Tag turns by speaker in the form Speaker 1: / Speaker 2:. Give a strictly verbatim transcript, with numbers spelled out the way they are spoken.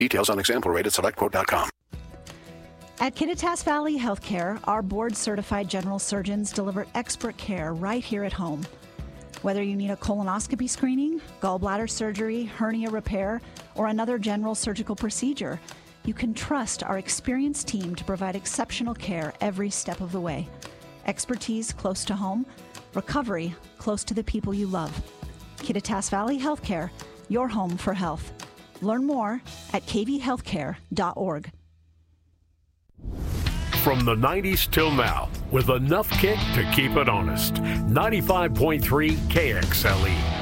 Speaker 1: Details on example rate at select quote dot com.
Speaker 2: At Kittitas Valley Healthcare, our board-certified general surgeons deliver expert care right here at home. Whether you need a colonoscopy screening, gallbladder surgery, hernia repair, or another general surgical procedure, you can trust our experienced team to provide exceptional care every step of the way. Expertise close to home, recovery close to the people you love. Kittitas Valley Healthcare, your home for health. Learn more at k v healthcare dot org.
Speaker 3: From the nineties till now, with enough kick to keep it honest. ninety-five point three K X L E.